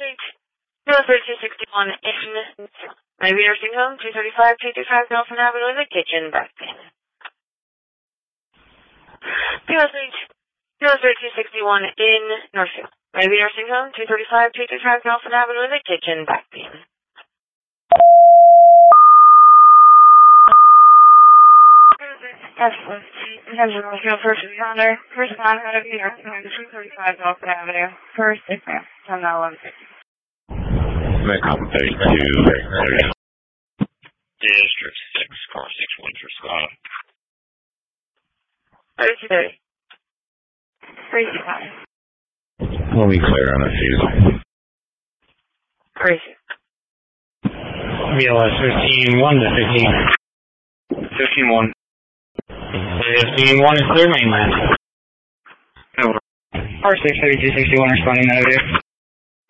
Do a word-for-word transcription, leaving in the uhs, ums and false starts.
zero three two six one in Maybe Nursing Home, two thirty-five, two thirty-five Nelson Avenue, in the kitchen, back in. zero three two six one in Northfield. Maybe Nursing Home, two thirty-five, two thirty-five Nelson Avenue, in the kitchen, back in. Excellent. First responder, first responder, out of New York, two thirty-five Nelson Avenue. First, yes, ma'am. ten eleven fifty. thirty-two, thirty. District six, car six one for Scott. thirty-two thirty. thirty-two five. We'll be clear on a few. thirty-two. B L S fifteen one to fifteen. fifteen one. fifteen one is clear mainland. Over. R six thirty-two sixty-one responding negative.